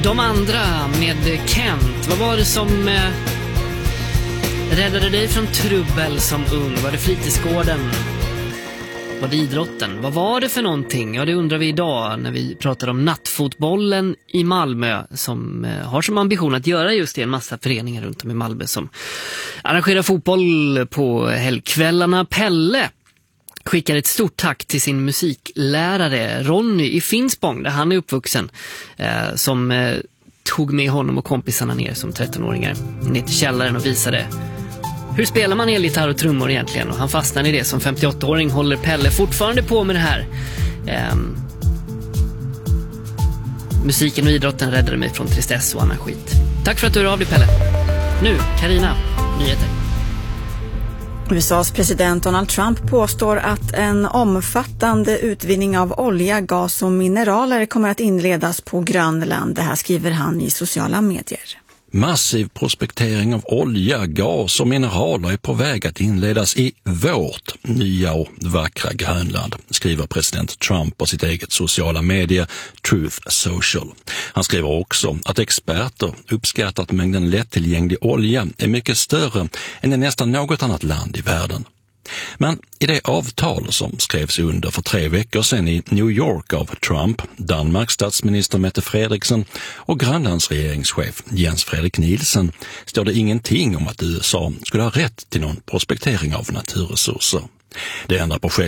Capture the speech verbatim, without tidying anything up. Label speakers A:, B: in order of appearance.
A: De andra med Kent. Vad var det som eh, räddade dig från trubbel som ung? Var det fritidsgården? Var det idrotten? Vad var det för någonting? Ja, det undrar vi idag när vi pratar om nattfotbollen i Malmö som eh, har som ambition att göra just det, en massa föreningar runt om i Malmö som arrangerar fotboll på helgkvällarna. Pelle skickar ett stort tack till sin musiklärare Ronny i Finspång där han är uppvuxen eh, som eh, tog med honom och kompisarna ner som trettonåringar ner till källaren och visade hur spelar man elgitarr och trummor egentligen, och han fastnade i det. Som femtioåttaåring håller Pelle fortfarande på med det här. eh, musiken och idrotten räddade mig från tristess och annan skit. Tack för att du hör av dig, Pelle. Nu, Carina, nyheter.
B: U S A:s president Donald Trump påstår att en omfattande utvinning av olja, gas och mineraler kommer att inledas på Grönland. Det här skriver han i sociala medier.
C: Massiv prospektering av olja, gas och mineraler är på väg att inledas i vårt nya och vackra Grönland, skriver president Trump på sitt eget sociala medie Truth Social. Han skriver också att experter uppskattar att mängden lättillgänglig olja är mycket större än i nästan något annat land i världen. Men i det avtal som skrevs under för tre veckor sedan i New York av Trump, Danmarks statsminister Mette Frederiksen och Grönlands regeringschef Jens Frederik Nielsen står det ingenting om att U S A skulle ha rätt till någon prospektering av naturresurser. Det enda projekt